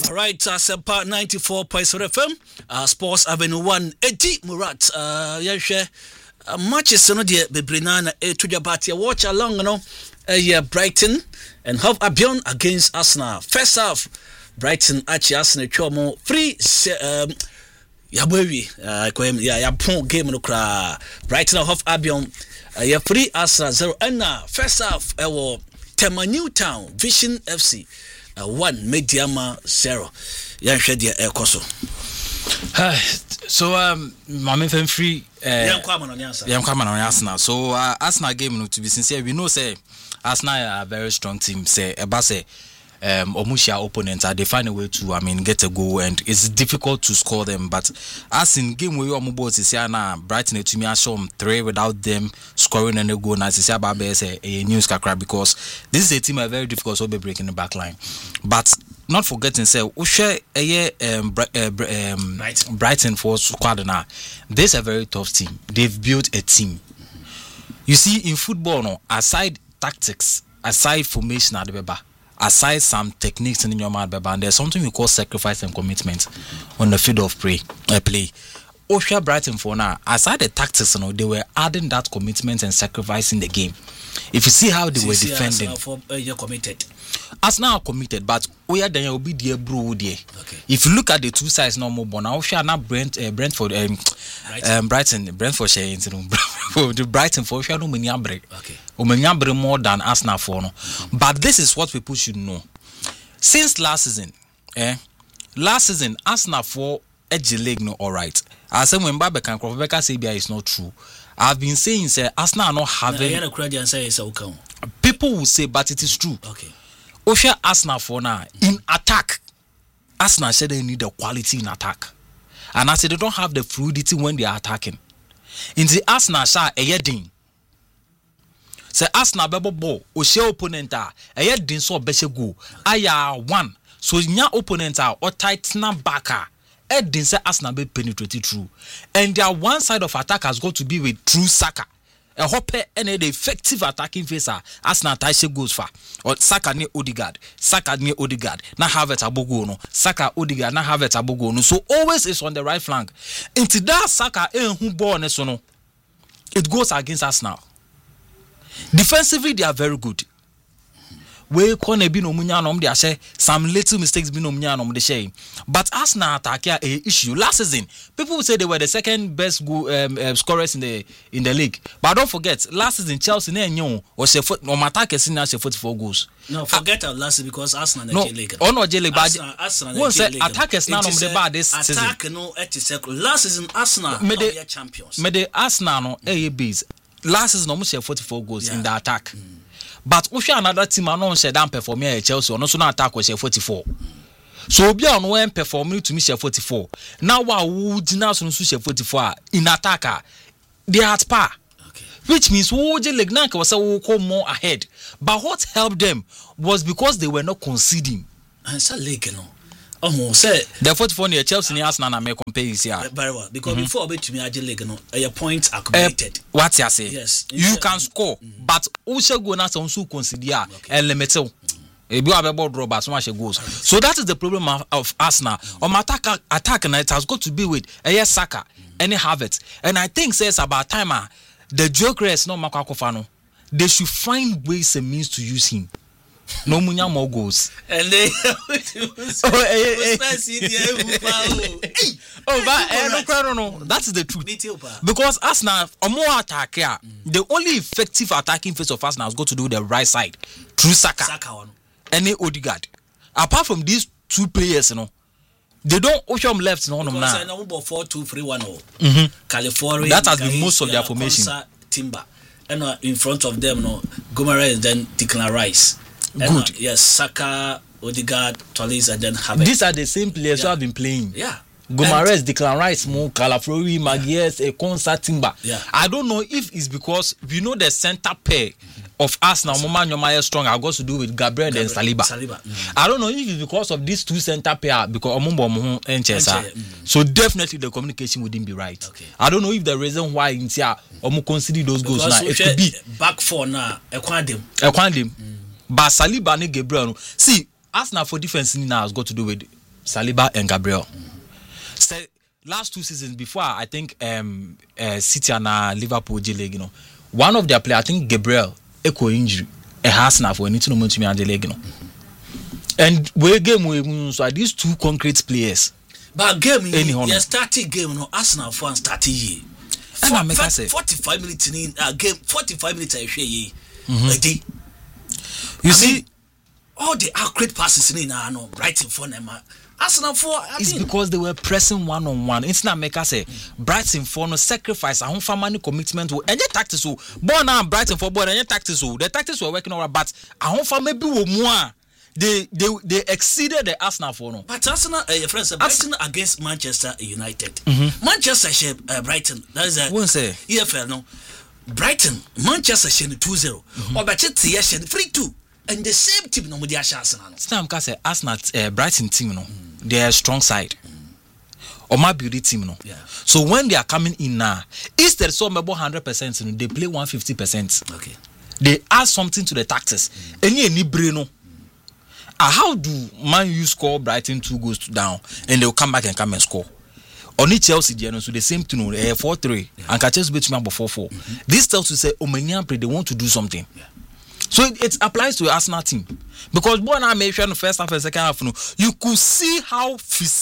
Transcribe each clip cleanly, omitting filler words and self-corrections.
All right, Sempa 94.7 FM, Sports Avenue 1, Eddie Murat, yeah, matches no de Bebrinana to the party. Watch along, you know, Brighton and Hove Albion against Arsenal. First half, Brighton actually Arsenal chomo free. Yabowi, game no cra. Brighton and Hove Albion, free Arsenal 0. And first half, Tema Newtown Vision FC. 1 Mediama 0. Yanshedia Ekoso. So Mami Fem free Yam come on Arsenal. So Arsenal game, to be sincere, we know say Arsenal are a very strong team. Say Ebase Omushia opponents, they find a way to get a goal, and it's difficult to score them. But as in game where you are mobile, Brighton to me I saw 3 without them scoring any goal. Now it's about a news kakra, because this is a team are very difficult to be breaking the back line. But not forgetting, say Brighton for squad now. This is a very tough team. They've built a team. You see, in football, no, aside tactics, aside formation at the beba, aside some techniques in your mind, and there's something we call sacrifice and commitment on the field of play. Osha Brighton for now, aside the tactics, they were adding that commitment and sacrificing the game. If you see how they were defending, you're committed. Arsenal are committed, but we are then will be there, bro. There. Okay. If you look at the two sides, no more. But now Osha now Brentford, Brighton, Brentford share the Brighton for Osha no Menyabre. Okay. Menyabre more than Arsenal for no. But this is what people should know. Since last season, Arsenal for edge leg no all right. I said when Babeka and Krofbeka say is not true. I've been saying say Arsenal are not having. People will say, but it is true. Okay. Osha Arsenal for now in attack. Arsenal said they need the quality in attack, and I said they don't have the fluidity when they are attacking. In the Arsenal sha eyedin. Say Arsenal bebo ball Osha opponent a eyedin so beshe go. Aya 1. So nya opponent a or tighten back a. Edin say Arsenal be penetrated through, and their one side of attack has got to be with true Saka. A hopper and the effective attacking facer. Arsenal Taishe goes far. Or Saka near Odegaard. Saka near Odegaard. Now have it Abogono. Saka Odegaard. Now have it Abogono. So always is on the right flank. Into that Saka who born no. It goes against Arsenal. Defensively they are very good. We can't be no munyanom. They say some little mistakes be no munyanom. They say, but Arsenal attack a issue last season. People would say they were the second best scorers in the league. But don't forget, last season Chelsea was attack is 44 goals. No, forget last season because Arsenal no league. Oh no, J League. But one say attack is now on the bar this season. Attack no last season Arsenal are champions. Me the Arsenal no ABs last season almost 44 goals in the attack. But Osha another team anon said don't perform here at Chelsea or no so attack was 44. So Obi on when performing to me 44. Now what would now so 44 in attacker they are at par. Okay. Which means Woje Legnanka was a more ahead. But what helped them was because they were not conceding. And so league no. Say the 44 near Chelsea and Arsenal may compare here. Very well, because before to me league no a point accumulated. What you say? Yes. You can score, but Osha go na so consider and limit. If you have about Roberts, so much goals. So that is the problem of Arsenal. On attack and it has got to be with Saka and Havertz. And I think says about time the joker is not Makakofano. They should find ways and means to use him. No munya more goals. And they no, that is the truth. Because Arsenal a more attack here. The only effective attacking face of Arsenal has got to do the right side through Saka and Odegaard. Apart from these two players, they don't Ocean left now. 4-2-3-1. California. That has been most of their formation. Timber. And in front of them, Gomares then Declan Rice. Good. Yes, Saka, Odegaard, Toliz, and then Havertz. These are the same players who have been playing. Yeah. Gomares, Declan Rice, Calafori, Maguires, a concert Timber. Yeah. I don't know if it's because we know the center pair of Arsenal, Moma strong, have got to do with Gabriel and Saliba. I don't know if it's because of these two center pair, because Omumbo and Chesa. So definitely the communication wouldn't be right. Okay. I don't know if the reason why Intia Omu consider those goals now. It could be back four now. Equandim. But Saliba and Gabriel. See, Arsenal for defense now has got to do with Saliba and Gabriel. Last 2 seasons before, I think City and Liverpool J-League, one of their players, I think Gabriel, echo injury, a has now for anything to me and J-League, and we game so these 2 concrete players. But game, you started game, Arsenal for starting year. And I make say 45 minutes in game, 45 minutes I share ye. You see, all the accurate passes in Brighton for them. Arsenal for it's because they were pressing one-on-one. It's not make us say Brighton for no sacrifice. I don't find money commitment. And your tactics, born now Brighton for born and your tactics. The tactics were working alright, but I don't find maybe more. They exceeded the Arsenal for no. But Arsenal, your friends, Brighton against Manchester United. Manchester share Brighton. That is a say EFL no. Brighton, Manchester share 2-0. Or Manchester share 3-2. And the same team no with Arsenal. It's time because Arsenal Brighton team no. They are a strong side. Or my beauty team no. Yeah. So when they are coming in now, instead so about 100%, they play 150%. Okay. They add something to the tactics. Any brain. How do Man U score Brighton 2 goals down and they'll come back and come and score? Only Chelsea, so the same thing, 4-3, and Chelsea beat me about 4-4. This tells you say, they want to do something. Yeah. So it applies to the Arsenal team because when I mentioned the first half and second half, you could see how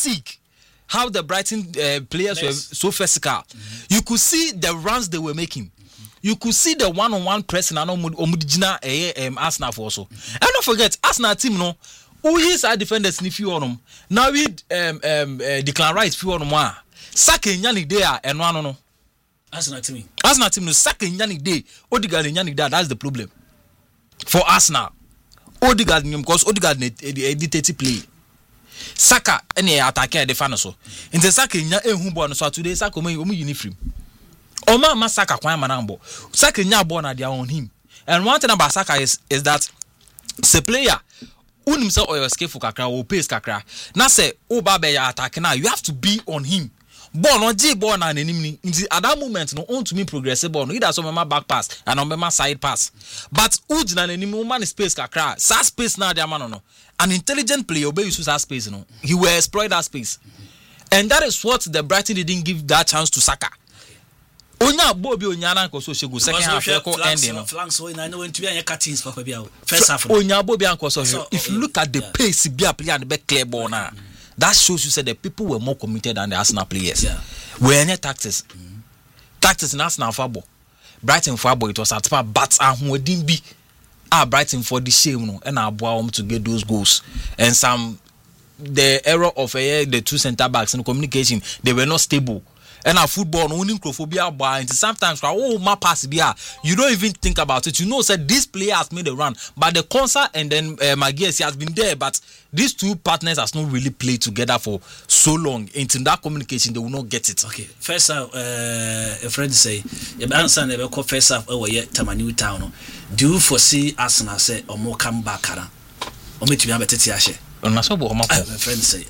how the Brighton players were so physical. You could see the runs they were making. You could see the one-on-one pressing and Arsenal for also. And don't forget, Arsenal team who is our defenders in few on them. Now we Declan Rice few on them. Saka Nyani there and one no. Arsenal team no Saka Nyani there. Odegaard Nyani there. That's the problem for Arsenal. Odegaard because Odegaard edit play. Saka any attacker defender so. Into Saka nya ehun ball no so today Saka omu uniform. Oma Masaka kwa manambo. Saka nya ball na dia on him. And one thing about Saka is that the player unim say oyo skillful kakra or pace kakra. Na say o ba be ya attack now you have to be on him. Ball no J ball na enemy at that moment no on to me progressive ball no either so my back pass and on my side pass. But ujina enemy man space kakra. Sa space na dia man no. An intelligent player obey use that space no. He will exploit that space. And that is what the Brighton didn't give that chance to Saka. Onya Bobby Onyana ko so shegu second half ko ending no. Flanks so I know when to be cuttings for bia first half. Onya Bobby anko so if you look at the pace bia player and back clear ball now. That shows you said the people were more committed than the Arsenal players. Yeah. Were any tactics. Tactics in Arsenal football. Brighton football it was at par but ahudin bi Brighton for the shame no and aboa to get those goals. And the error of the 2 center backs in communication, they were not stable. And our football owning crophobia and sometimes my pass you don't even think about it. You know said this player has made a run, but the concert and then Magiesi has been there, but these 2 partners has not really played together for so long. Into that communication they will not get it. Okay, first half a friend say answer never call first half Tamani Town. Do you foresee Arsenal say or more come back or me to be able to tiashe? My friend say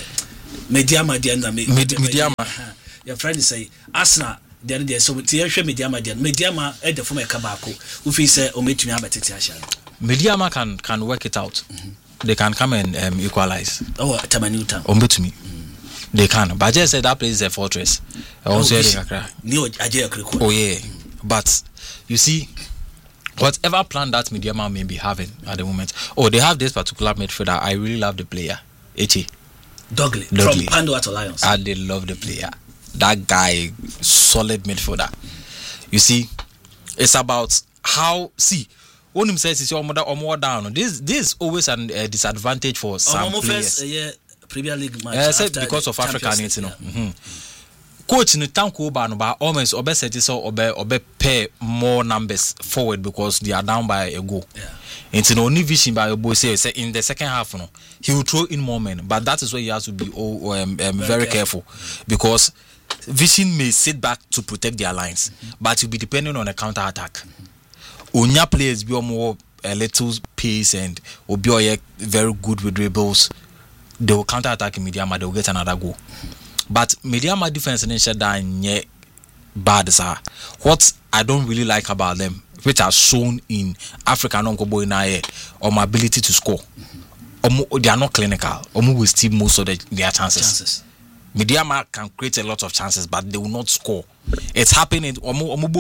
Mediama. Your friend say Arsenal then there so Mediama at the former Kabako who feel say or me to be able to tiashe. Mediama can work it out. They can come and equalize. Oh, Tamani Town. To me. They can. But I just said that place is a fortress. Oh yeah. But you see, whatever plan that Mediama may be having at the moment, they have this particular midfielder. I really love the player, Eche Dogley from Pandora to Lions. I did love the player. That guy, solid midfielder. You see, it's about how when him says it's your mother or more down. This is always a disadvantage for some players. Premier League match. Because of Africans, you know. Coach in the town ba almost set is pair more numbers forward because they are down by a goal. Yeah. It's no only vision by a boy say in the second half, he will throw in more men, but that is where you have to be very careful because vision may sit back to protect their lines, but you'll be depending on a counter attack. Onya players be more a little pace and will be very good with dribbles. They will counter attack in Mediama, they will get another goal. But Mediama defense in Shada bad sir. What I don't really like about them, which are shown in African Onkobo or my ability to score. they are not clinical. Will steal most of their chances. Midiama can create a lot of chances, but they will not score. It's happening with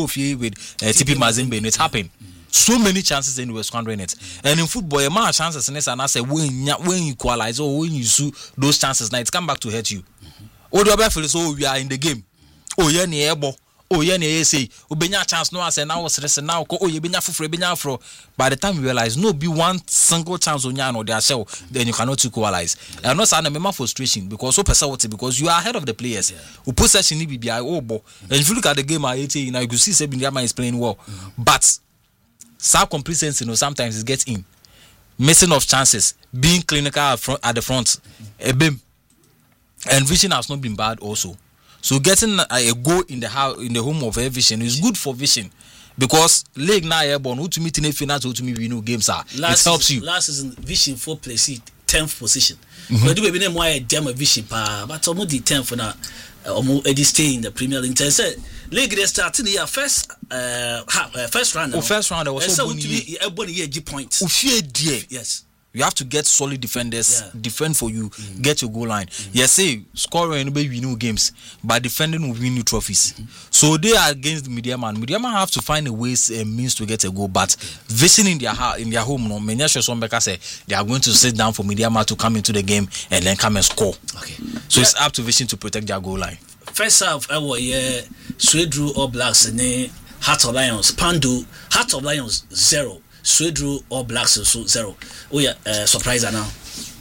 TP Mazembe, and it's happened. So many chances, and we were squandering it. And in football, a man chances, and I say when you equalize or when you sue those chances, now it's come back to hurt you. Oh, we are in the game. Oh, yeah, near. Oh, yeah, say, Ubenya chance, no, I say now, now, oh, you been fro. By the time you realize, no, be one single chance on Yan or their cell, then you cannot equalize. I'm not saying I'm frustration because so perseverance because you are ahead of the players. Who possession BBI, oh, bo. And if you look at the game at 18, now you can see Sebinyama is playing well. But some complacency, sometimes it gets in. Missing of chances, being clinical at the front, a beam. And vision has not been bad also. So getting a goal in the home of Vision is good for Vision because league now airborne who to meet in a final to me we know games are. It helps you. Last season Vision 4 place 10th position. But do we name why a Vision but almost the 10th for now. Almost stay in the Premier League. Say league they starting here first round. First round was so good points. Yes. You have to get solid defenders, defend for you, get your goal line. Yes, say scoring we win games, but defending will win you trophies. So they are against the Midiama. Midiama have to find a ways and means to get a goal. But Vision in their home, no, Menyasha Sombeka say they are going to sit down for Midiama to come into the game and then come and score. Okay. So it's up to Vision to protect their goal line. First half, Swedru All Blacks and Heart of Lions, Pandu, Heart of Lions 0. Swedru All Blacks so 0. Oh yeah, surpriser now.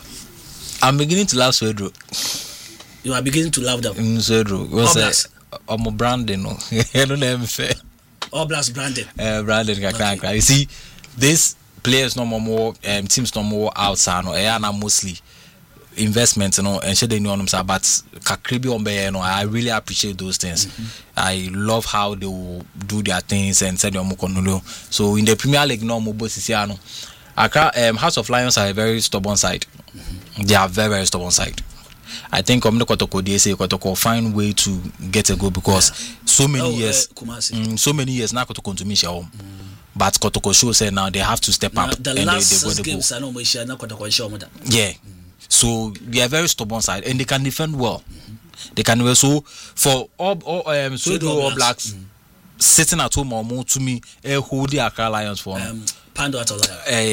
I'm beginning to love Swedru. You are beginning to love them. Swedru. All Blacks. I'm branding. No, I don't know fair. All Blacks branded. Branded. Okay. You see, these players no more, teams no more outside. No, they are mostly investments, and should they know them. But Kakribi Ombe, I really appreciate those things. I love how they will do their things and say them. So in the Premier League, no more Bosisiano. House of Lions are a very stubborn side. They are very, very stubborn side. I think Kotoko find way to get a goal because so many years now Kotoko to miss your home. But Kotoko show say now they have to step up. The last games I know Kotoko. Yeah. So they are very stubborn side and they can defend well. They can also for all Blacks sitting at home or more to me hold the Accra Lions for Pando Heart of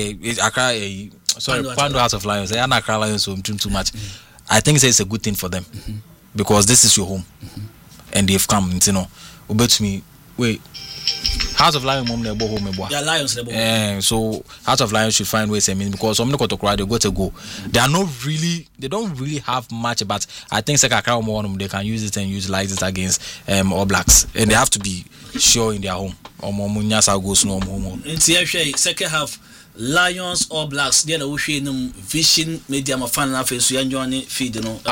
Lions. Pando Heart of Lions. They are not Accra Lions home too much. I think it's a good thing for them because this is your home and they've come. Obey to me. Wait. Heart of Lions home nebo home. Yeah, Lions nebo. So Heart of Lions should find ways. Because some got to cry, they got to go. They don't really have much, but I think Sekakra more they can use it and utilize it against All Blacks, and they have to be sure in their home. Munyasa goes no home. It's second half. Lions All Blacks they are watching Vision Media fan na face you enjoy feed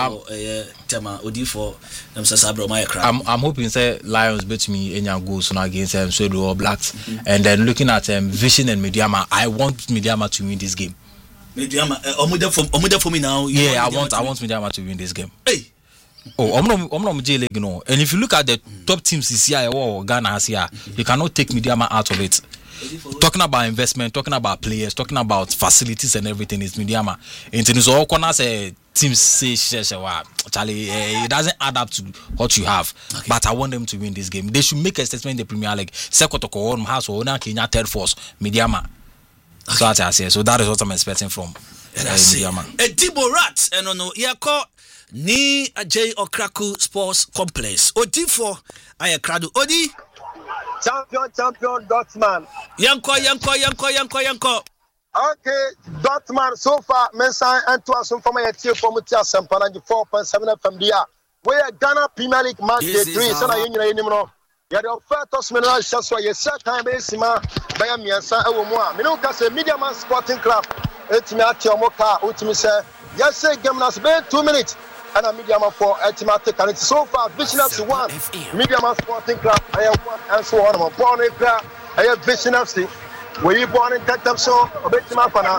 tema odi for them Sabro my cry. I'm hoping say Lions beat me any goals against Swedru All Blacks and then looking at Vision and Mediama, I want Mediama to win this game. Mediama omuda for me now. Yeah, I want Mediama to win this game. Hey. Oh, I'm not J-League, and if you look at the top teams this year or Ghana has here, you cannot take Mediama out of it. Talking about investment, talking about players, talking about facilities and everything is Mediama. And it's all corners teams say Charlie, it doesn't add up to what you have. Okay. But I want them to win this game. They should make a statement in the Premier League. Sekotoko has Kenya third force, Mediama. Okay. So that's what I say. So that is what I'm expecting from Mediama. Edibo Rat and no Yako ni Ajay Okraku Sports Complex. Odi4 Ayakradu Odi. Champion Dortmund. Yanko. Okay, Dortmund so far Mensa and to us from my tier for Mutia Sampana 4.7 from the year. We are Ghana Premier League match day 3 so na yenya enimno. Ya the first mineral so ye set time esima by miansa e wo mu a. Me no ka say Mediaman Sporting Club etimi ati omoka otimi say yes say game na be 2 minutes. And a Mediaman for Ultimate and it's so far Vision to 1. Mediaman Sporting Club, I have 1 and so on. Born in Club, I have Vision FC. Were you born in Tetam so? A bit Mapana,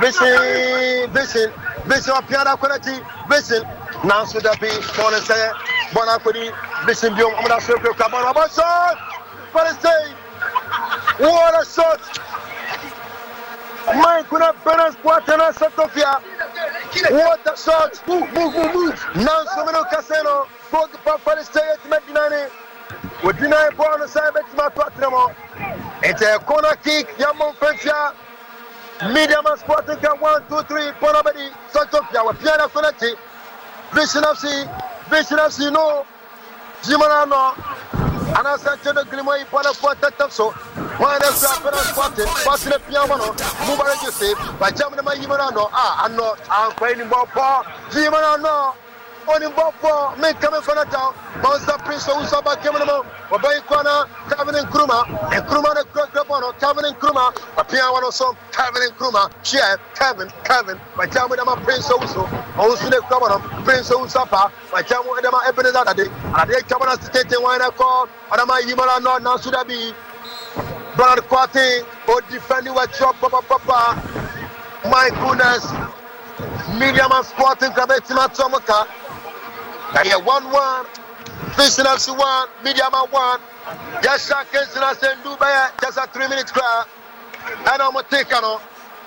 Vision of Piana quality, Vision. Now, should that be born and say, Bonacudi, Vision Biom, Amada Circle, Cabana, shot! What a save! What a shot! Mine could have been a squat and a Sotofia. What the shot! Move! Nanso Mino Casino, goalkeeper for the state, Medinani. With deny ball on side, Betma. It's a corner kick, Yamon Frenchia. Medium Sporting Club 1, 2, 3, Ponabadi, Sotopia, with Piana Connecti. Vision FC, no. Jimanano. And I said to the Grimoy, Pona so. Why does that passing a piano? Move on, you say, by German Yimanano. I'm not, I'm playing ball for Jimanano. On in ball for, make coming from the town. Monster Prince Usaba Kemanamo, Obey Kwana, Kevin and Kruma, and Kruma the Krakono, Kevin and Kruma, a piano song, Kevin and Kruma, share, Kevin, by German Prince Uso, also the Krakono, Prince Usapa, by German Ebenezer Day, and they come on to take the wine I call, and my Yimana not now should I be. Brother Kwate, or defending what drop, Papa, my goodness, Medium and Sporting Kabetima Tomaka. I hear 1-1, Vision FC 1, Medium 1. Just a case in us and Dubai, just a 3-minute cry. I don't want to take on.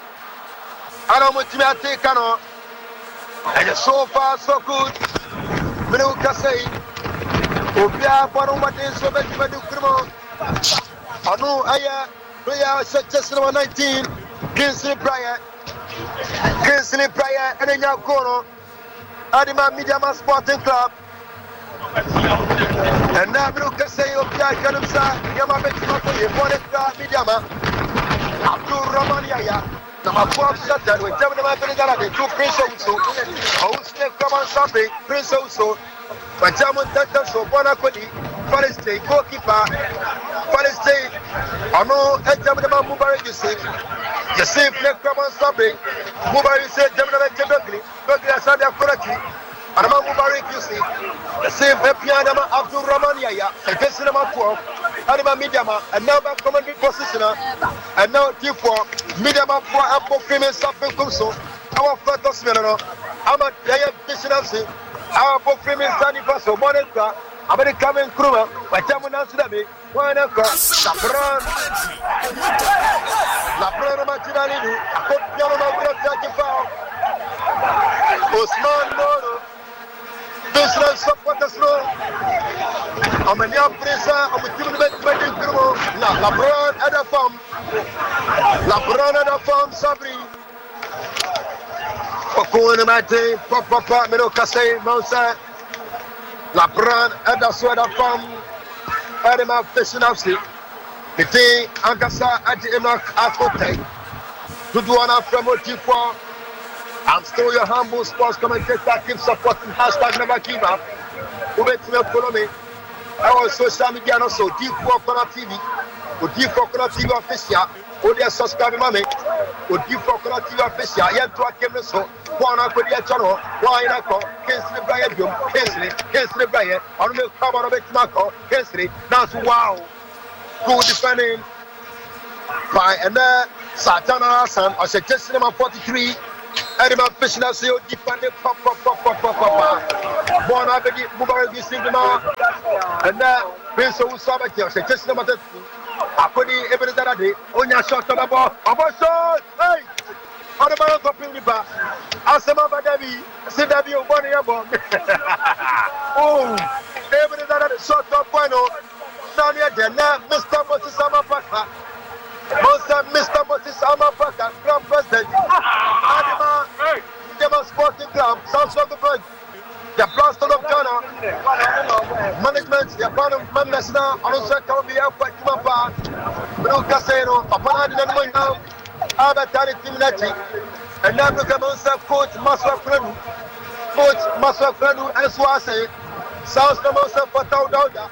And so far, so good. Minuka say, Obia, Bonoma, so much for the criminal. I know I player such number 19, Kinsley Pryor, and then Yakono. Adima Mediama Sporting Club. And now we can say, okay, Kanumsa, Yamabek, Mediama, Abdul Romania, number 4 shutdown with Gemini Benegala, 2 Prince also, Austin Common Something, Prince also, but German Tata, so Bonacodi, Palestine, goalkeeper, Palestine, I know, Examina Mubarak, you see, the same Common Something, Mubarak said, Gemini Benegala. Sadia Kuraki, Anama Mubarak, you see, the same Pianama Abdul Romania, and Pessinama 12, Anima Mediama, and now back commanding positioner, and now T4, Mediama for Apple Female Sapin Kumso, our first Milano, Ama Daya Bishanasi, our Apple Female Sunny Paso, Monica, American Kruma, by Tamuna Sudabi, Wanaka, Labran Matinani, a good Piano Osman Moro, business supporters row. I'm a young prison. I'm a team wedding crew. LeBron at the farm, Sabri. Okuna Mate, Papa, Minokase, Monsa. LeBron at the sweater farm. Adama Fishing Upsy. The day Ankasa at the Enoch Akote. To do an affirmative for. I'm still your humble sports commentator. Keep supporting hashtag never give up. Who makes me follow me? I was social media also D4 Corner TV. D4 Corner TV official. Who they subscribe mommy? D4 Corner TV official. Yet to a camera so. One up with the channel. Why not call? Kinsley Bryant. Kinsley Bryant. On the cover of it, Marco. Kinsley. That's wow. Good defending. By and there. Satana Hassan. I suggest number 43. Edema Fishing as you defended pop. Born up the Mubarak Sigma and now Prince Usabaki, suggestion number 2. I put the evidence that I did on your shot on the ball. Hey, on the ball of Pinipa. Asama Badabi, Sidabi, one year bomb. Oh, evidence that I shot up one. Sanya Dena, Mr. Moses Amapaka. Mr. Moses Amapaka, Club President. Adama, Dema Sporting Club, South Sudan. The Blaster of Ghana, management, the Panam Mamesna, Anusa Columbia, Patimapa, Blue Casino, Papana, Abatari Timinati, and now the Gamonsa coach, Master Frenu, and Swase, South Gamonsa, Patau Dauda,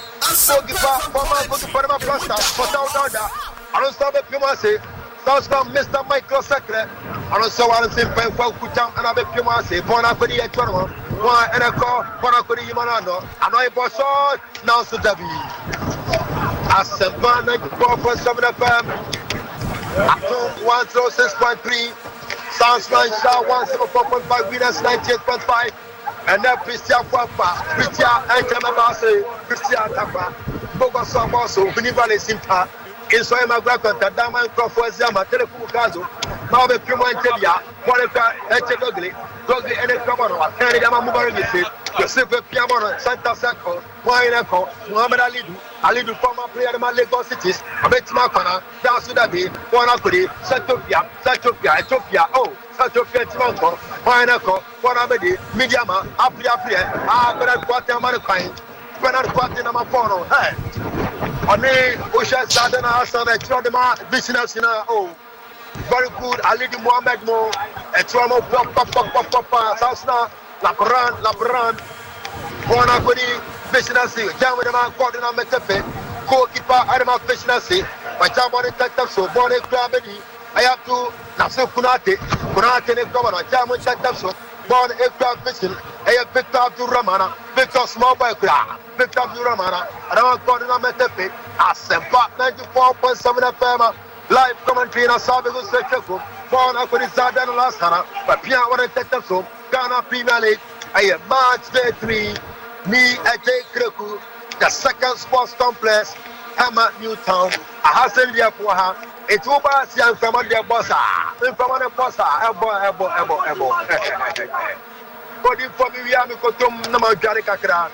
former Plaster, Patau Dauda, Anusa Pumase, South Mr. Michael Sacre, Anusa Simple Kutam, and Abe Pumase, Bonapadi at Toronto. And I call Bonacodi Manano, and I was all now to Davi. As Savannah 4.7 FM, Atom 106.3, Sounds like Shaw 174.5, Winners 98.5, and then Christian Papa, Christian Antamabase, Christian Tapa, Bogosa Bosso, Vinivale Simpa, Insoema Gracon, Dama Crawford Zama, Telefukazo, Mabe Puma and Tebia, Monica, Echegli, Doggy and a Common, Canada Mubarak, Joseph Piamon, Santa Saco, Moinaco, Muhammad Ali, former player of Lagos cities, Abetimacana, Dasudadi, Wanakuri, Satopia, Ethiopia, Satopia Timanco, Moinaco, Wanabedi, Midiama, Apria, Bernard Quatamanakai, Bernard Quatinamafono, hey. On Usha Sadana Hassan, a Trodema, business in very good. Ali Mohamed Mo, a Tromo, Papa, Sasna, Labran, Bonacodi, Business, Jamana, Cordina Metepe, goalkeeper, Adama Business, my Jamani Tataso, Bonnet Gravity. I have to Nasu Kunate, Governor, Jamu Tataso, Bon Aircraft Vision, I have picked up to Ramana, Victor Small Bikra, picked up to Ramana, Adama Cordina Metepe, Asempa 94.7 FM. Live commentary na Sabigo Sekeko, Bon Akonizada na Lasana, but Pia Wana Tetaso, Ghana Premier League, March Day 3, me Ajay Kreku, the second sports complex, Hammer Newtown, a Hassan Yapuaha, it's over Sian Famanda Bossa, Famana Bossa, Ebo. Body for me, we have a Kotum Namakara.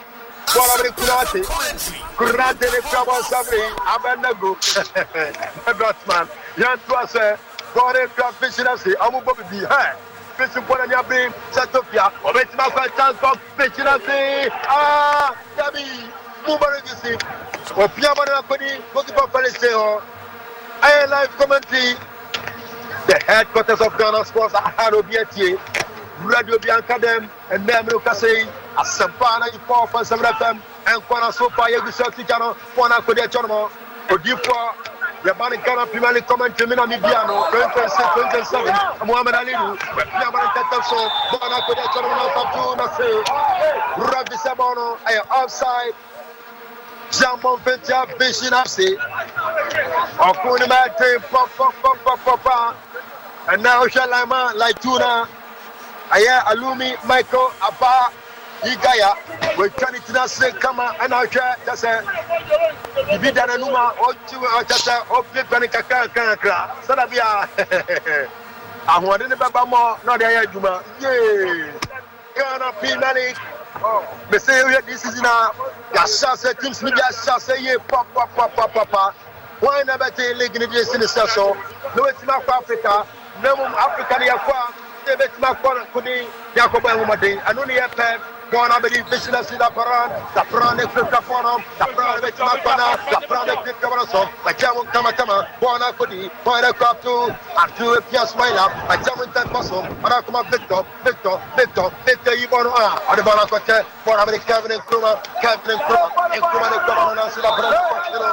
Kurate le Kabo Sabri, Abanago, Dutchman, Yan Twase, Gore Fishinasi, Amu Bobby, Fishing Polania Beam, Satopia, Obetima Transport, Fishinasi, Yabi, Mubarisi, or Piamana Kodi, Bokipa Paliseo, I live commentary, the headquarters of Ghana Sports at Harobiati, Radio Biancadem, and Nemo Casey. Asampana 4.7 FM and Kwana Sopa Yagusati Jano, Kwana Kodia Chono, Odipo, Yabani Ghana Premier League commentary Midiano, 27, Muhammad Ali, Yabani Tataso, Kwana Kodia Chono, Fatu Nase, Ravi Sabono, offside, Jambon Fetia, Bishinasi, Okunimate, Papa, and now Shalama, like Tuna, Aya Alumi, Michael, Abba. Igaya, we turn it to say, come on, and I'll try to say, if done a Numa, or two, or just a Panica, Sanabia. I want to Baba more, not a Juma. Yay, Ghana Premier League. They say, this is now, Yashasa Teams Media Shasa, Papa. Why never take league in the session? No, it's not Africa, no Africa, David Macron, Kudi, Jacob and Umadi, and only a pen. Gonna be business in the Paran, the Prana Forum, the Prana Macana, the Prana Camaso, my German Kamatama, Bona Kudi, Bona Kapu, and two Pias Mila, my German Tapaso, Marakuma Victor, Ivano, or the Bonacote, for American Kevin and Kruma, and Kruma and Kamana, the Prana.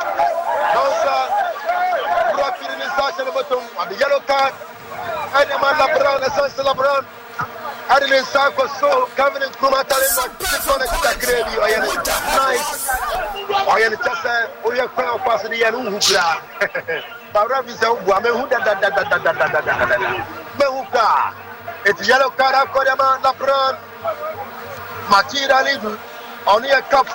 Rocky in the station of Batum, and the yellow card, and the man Labran, the Sans Labran. I didn't start for so coming in Kumatari, gravy. I am nice. I am just a we are quite passing the Yanuka. Paravis of Wamehuda. It's yellow card of Kodama, Labran, Matira Libu, only a cup.